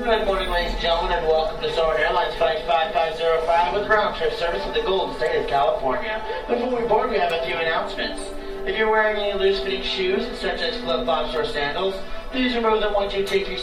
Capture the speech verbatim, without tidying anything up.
Good morning, ladies and gentlemen, and welcome to Soarin' Airlines Flight five five zero five with round-trip service to the Golden State of California. Before we board, we have a few announcements. If you're wearing any loose-fitting shoes, such as flip-flops or sandals, please remove them once you take your